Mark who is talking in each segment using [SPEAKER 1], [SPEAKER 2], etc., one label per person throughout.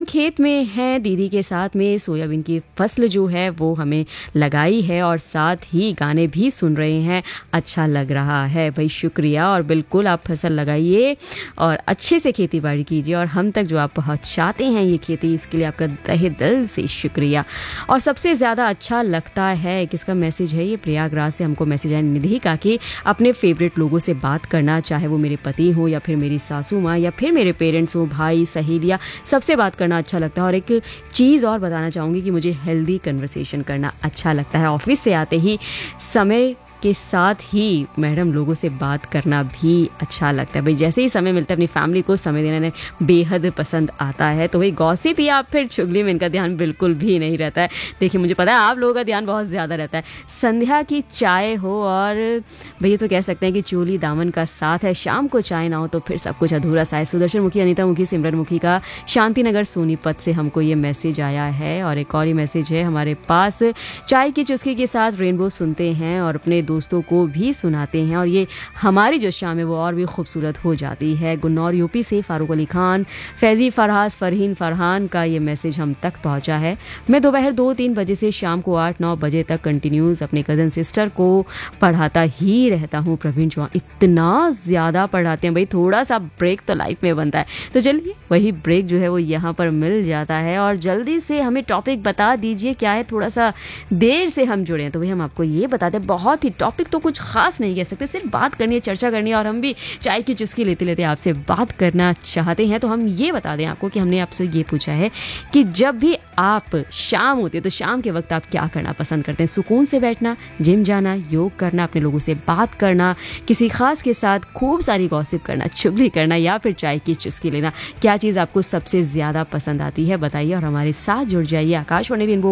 [SPEAKER 1] खेत में हैं दीदी के साथ में, सोयाबीन की फसल जो है वो हमें लगाई है और साथ ही गाने भी सुन रहे हैं। अच्छा लग रहा है भाई, शुक्रिया। और बिल्कुल आप फसल लगाइए और अच्छे से खेती बाड़ी कीजिए और हम तक जो आप पहुंचाते हैं ये खेती, इसके लिए आपका तहे दिल से शुक्रिया। और सबसे ज़्यादा अच्छा लगता है, किसका मैसेज है ये, प्रयागराज से हमको मैसेज आया निधि का, कि अपने फेवरेट लोगों से बात करना, चाहे वो मेरे पति हो या फिर मेरी सासू माँ या फिर मेरे पेरेंट्स हो, भाई सहेलियाँ, सबसे बात करना अच्छा लगता है। और एक चीज़ और बताना चाहूँगी कि मुझे हेल्दी कन्वर्सेशन करना अच्छा लगता है। ऑफिस से आते ही समय के साथ ही मैडम लोगों से बात करना भी अच्छा लगता है। भाई जैसे ही समय मिलता है अपनी फैमिली को समय देना बेहद पसंद आता है। तो भाई गॉसिप या फिर चुगली में इनका ध्यान बिल्कुल भी नहीं रहता है। देखिए मुझे पता है आप लोगों का ध्यान बहुत ज़्यादा रहता है। संध्या की चाय हो और भैया तो कह सकते हैं कि चोली दामन का साथ है, शाम को चाय ना हो तो फिर सब कुछ अधूरा सा है। सुदर्शन मुखी, अनीता मुखी, सिमरन मुखी का शांतिनगर सोनीपत से हमको ये मैसेज आया है। और एक और ही मैसेज है हमारे पास, चाय की चुस्की के साथ रेनबो सुनते हैं और अपने दोस्तों को भी सुनाते हैं और ये हमारी जो शाम है वो और भी खूबसूरत हो जाती है। गुन्नौर यूपी से फारूक अली खान, फैजी फरहास, फरहीन फरहान का ये मैसेज हम तक पहुंचा है। मैं दोपहर 2-3 बजे से शाम को 8-9 बजे तक कंटिन्यूस अपने कज़न सिस्टर को पढ़ाता ही रहता हूँ। प्रवीण चौहान, इतना ज़्यादा पढ़ाते हैं भाई, थोड़ा सा ब्रेक तो लाइफ में बनता है। तो चलिए वही ब्रेक जो है वो यहाँ पर मिल जाता है। और जल्दी से हमें टॉपिक बता दीजिए क्या है, थोड़ा सा देर से हम जुड़े हैं तो भाई हम आपको ये बताते हैं, बहुत ही टॉपिक तो कुछ खास नहीं कह सकते, सिर्फ बात करनी है, चर्चा करनी है और हम भी चाय की चुस्की लेते लेते आपसे बात करना चाहते हैं। तो हम ये बता दें आपको कि हमने आपसे ये पूछा है कि जब भी आप शाम होती है तो शाम के वक्त आप क्या करना पसंद करते हैं? सुकून से बैठना, जिम जाना, योग करना, अपने लोगों से बात करना, किसी खास के साथ खूब सारी गॉसिप करना, चुगली करना या फिर चाय की चुस्की लेना, क्या चीज़ आपको सबसे ज़्यादा पसंद आती है बताइए। और हमारे साथ जुड़ जाइए आकाशवाणी रेनबो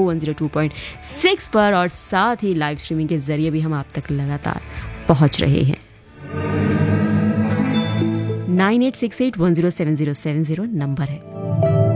[SPEAKER 1] 102.6 पर और साथ ही लाइव स्ट्रीमिंग के जरिए भी हम आप तक लगातार पहुंच रहे हैं। 9868107070 नंबर है।